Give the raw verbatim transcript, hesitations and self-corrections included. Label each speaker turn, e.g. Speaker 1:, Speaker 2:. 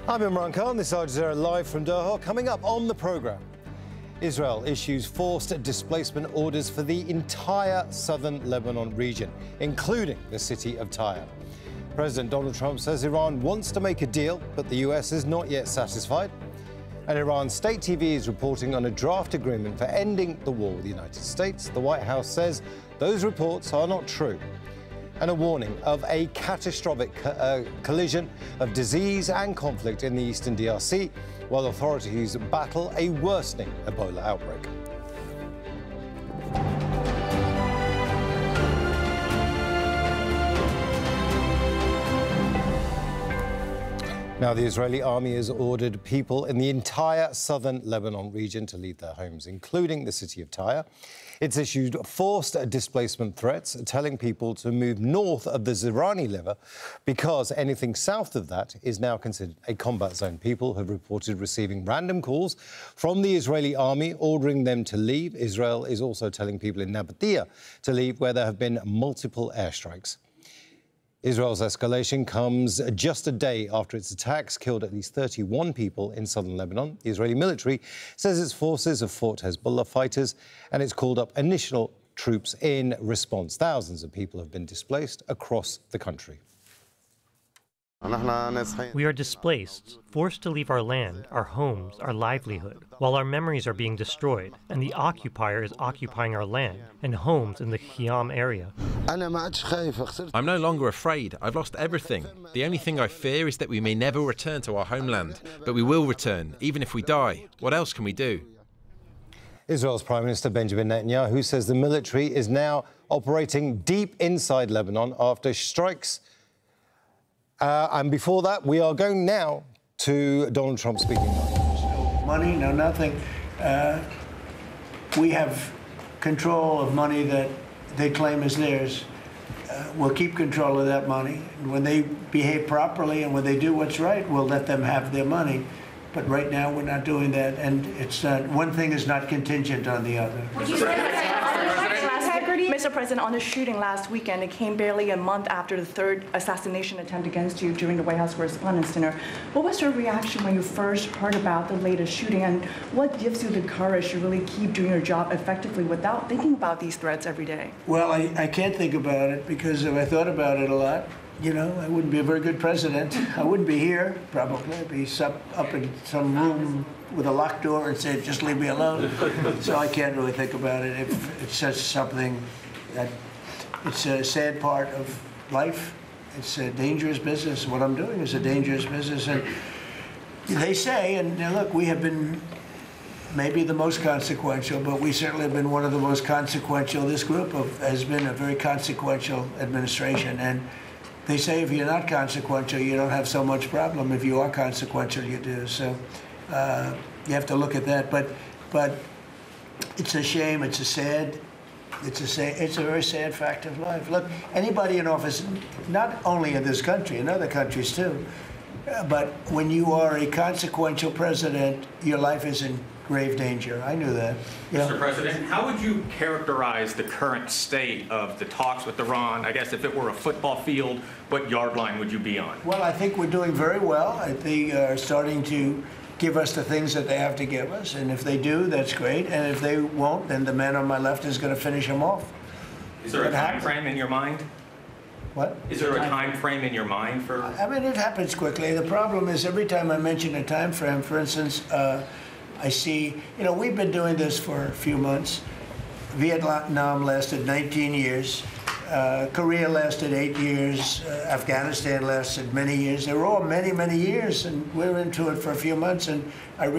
Speaker 1: I'm Imran Khan, this is Al Jazeera live from Doha. Coming up on the programme, Israel issues forced displacement orders for the entire southern Lebanon region, including the city of Tyre. President Donald Trump says Iran wants to make a deal, but the U S is not yet satisfied. And Iran's state T V is reporting on a draft agreement for ending the war with the United States. The White House says those reports are not true. And a warning of a catastrophic co uh, collision of disease and conflict in the eastern D R C, while authorities battle a worsening Ebola outbreak. Now, the Israeli army has ordered people in the entire southern Lebanon region to leave their homes, including the city of Tyre. It's issued forced displacement threats, telling people to move north of the Zirani River because anything south of that is now considered a combat zone. People have reported receiving random calls from the Israeli army ordering them to leave. Israel is also telling people in Nabatea to leave, where there have been multiple airstrikes. Israel's escalation comes just a day after its attacks killed at least thirty-one people in southern Lebanon. The Israeli military says its forces have fought Hezbollah fighters and it's called up initial troops in response. Thousands of people have been displaced across the country.
Speaker 2: We are displaced, forced to leave our land, our homes, our livelihood, while our memories are being destroyed, and the occupier is occupying our land and homes in the Khiam area.
Speaker 3: I'm no longer afraid. I've lost everything. The only thing I fear is that we may never return to our homeland, but we will return, even if we die. What else can we do?
Speaker 1: Israel's Prime Minister Benjamin Netanyahu says the military is now operating deep inside Lebanon after strikes. Uh, and before that, we are going now to Donald Trump speaking.
Speaker 4: No money, no nothing. Uh, we have control of money that they claim is theirs. Uh, we'll keep control of that money. And when they behave properly and when they do what's right, we'll let them have their money. But right now, we're not doing that. And it's uh, one thing is not contingent on the other.
Speaker 5: Mister President, on the shooting last weekend, it came barely a month after the third assassination attempt against you during the White House Correspondents' Dinner. What was your reaction when you first heard about the latest shooting, and what gives you the courage to really keep doing your job effectively without thinking about these threats every day?
Speaker 4: Well, I, I can't think about it, because if I thought about it a lot, you know, I wouldn't be a very good president. I wouldn't be here, probably. I'd be up, up in some room with a locked door and say, just leave me alone. So I can't really think about it. If it's just something that it's a sad part of life. It's a dangerous business. What I'm doing is a dangerous business. And they say, and now look, we have been maybe the most consequential, but we certainly have been one of the most consequential. This group of, has been a very consequential administration. And they say if you're not consequential, you don't have so much problem. If you are consequential, you do. So uh, you have to look at that. But, but it's a shame. It's a sad It's a, sad, it's a very sad fact of life. Look, anybody in office, not only in this country, in other countries too, uh, but when you are a consequential president, your life is in grave danger. I knew that. Yeah.
Speaker 6: Mister President, how would you characterize the current state of the talks with Iran? I guess if it were a football field, what yard line would you be on?
Speaker 4: Well, I think we're doing very well. I think they are starting to give us the things that they have to give us, and if they do, that's great, and if they won't, then the man on my left is going to finish them off.
Speaker 6: Is there a time frame in your mind?
Speaker 4: What?
Speaker 6: Is there a time frame in your mind for?
Speaker 4: I mean, it happens quickly. The problem is every time I mention a time frame, for instance, uh, I see, you know, we've been doing this for a few months. Vietnam lasted nineteen years. Uh, Korea lasted eight years. Uh, Afghanistan lasted many years. They were all many, many years, and we're into it for a few months. And I